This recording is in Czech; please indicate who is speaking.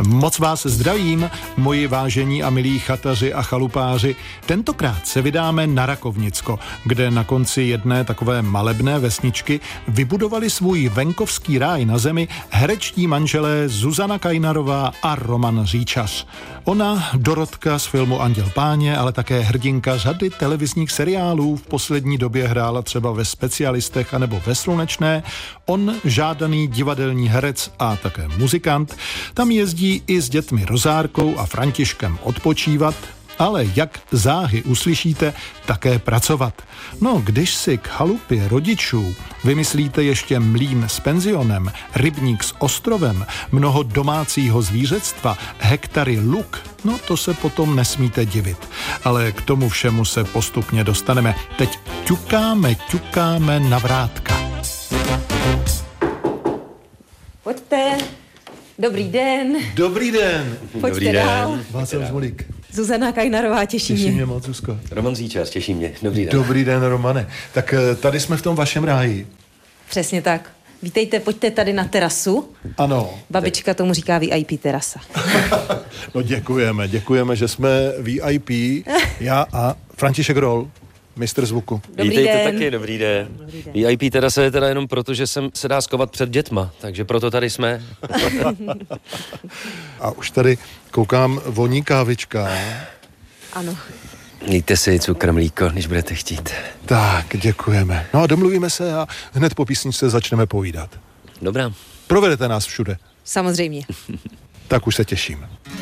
Speaker 1: Moc vás zdravím, moji vážení a milí chataři a chalupáři. Tentokrát se vydáme na Rakovnicko, kde na konci jedné takové malebné vesničky vybudovali svůj venkovský ráj na zemi herečtí manželé Zuzana Kajnarová a Roman Říčař. Ona, Dorotka z filmu Anděl Páně, ale také hrdinka řady televizních seriálů, v poslední době hrála třeba ve Specialistech anebo ve Slunečné. On, žádaný divadelní herec a také muzikant, tam jezdí i s dětmi Rozárkou a Františkem odpočívat, ale jak záhy uslyšíte, také pracovat. No, když si k chalupě rodičů vymyslíte ještě mlýn s penzionem, rybník s ostrovem, mnoho domácího zvířectva, hektary luk, no to se potom nesmíte divit. Ale k tomu všemu se postupně dostaneme. Teď ťukáme na vrátka.
Speaker 2: Pojďte. Dobrý den.
Speaker 1: Dobrý den.
Speaker 2: Pojďte
Speaker 3: Dobrý
Speaker 2: dál.
Speaker 3: den.
Speaker 1: Václav Žmolík.
Speaker 2: Zuzana Kajnarová, těší mě.
Speaker 1: moc, Zuzko.
Speaker 3: Roman Říčař, těší mě. Dobrý den.
Speaker 1: Dobrý den, Romane. Tak tady jsme v tom vašem ráji.
Speaker 2: Přesně tak. Vítejte, pojďte tady na terasu.
Speaker 1: Ano.
Speaker 2: Babička tomu říká VIP terasa.
Speaker 1: No děkujeme, že jsme VIP, já a František Roll, mistr zvuku.
Speaker 2: Dobrý
Speaker 3: Vítejte
Speaker 2: den.
Speaker 3: taky, dobrý den. VIP teda se je teda jenom proto, že se dá skovat před dětma, takže proto tady jsme.
Speaker 1: A už tady koukám, voní kávička.
Speaker 2: Ano.
Speaker 3: Dejte si cukr, mlíko, když budete chtít.
Speaker 1: Tak, děkujeme. No a domluvíme se a hned po písničce začneme povídat.
Speaker 3: Dobrá.
Speaker 1: Provedete nás všude.
Speaker 2: Samozřejmě.
Speaker 1: Tak už se těším.